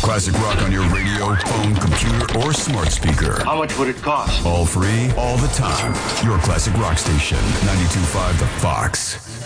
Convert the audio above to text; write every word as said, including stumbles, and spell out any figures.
Classic rock on your radio, phone, computer, or smart speaker. How much would it cost? All free, all the time. Your classic rock station, ninety-two point five The Fox.